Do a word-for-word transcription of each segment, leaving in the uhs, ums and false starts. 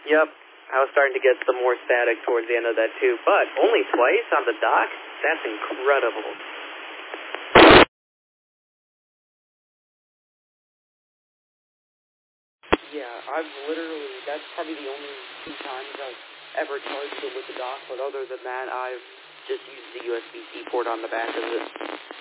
Yep, I was starting to get some more static towards the end of that too, but only twice on the dock? That's incredible. Yeah, I've literally, that's probably the only two times I've ever charged it with the dock, but other than that, I've just used the U S B C port on the back of it.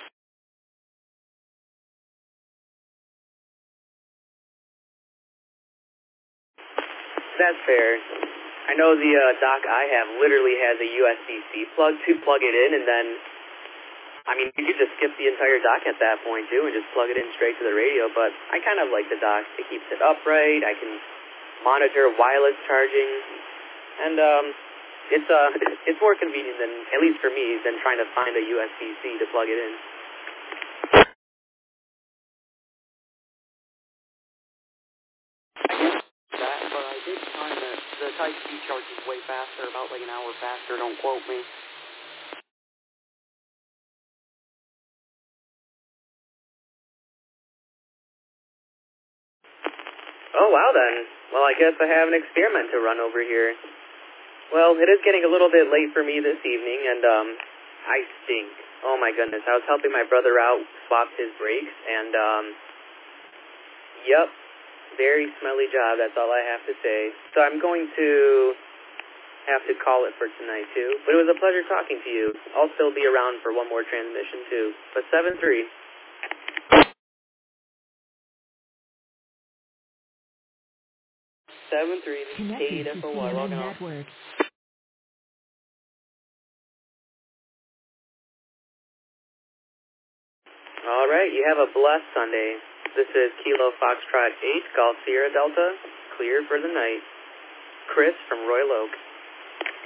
That's fair. I know the uh, dock I have literally has a U S B C plug to plug it in, and then, I mean, you could just skip the entire dock at that point too and just plug it in straight to the radio, but I kind of like the dock. It keeps it upright, I can monitor wireless charging, and um, it's uh, it's more convenient than, at least for me, than trying to find a U S B C to plug it in. That, but I did find that the Type-C charges way faster, about like an hour faster, don't quote me. Oh, wow then. Well, I guess I have an experiment to run over here. Well, it is getting a little bit late for me this evening, and, um, I stink. Oh my goodness, I was helping my brother out, swap his brakes, and, um, yep, very smelly job, that's all I have to say. So I'm going to have to call it for tonight, too. But it was a pleasure talking to you. I'll still be around for one more transmission, too. But seven three. seven three, Connected to F O C Y, N N logging off. Network. All right, you have a blessed Sunday. This is Kilo Foxtrot eight, Golf Sierra Delta, clear for the night. Chris from Royal Oak.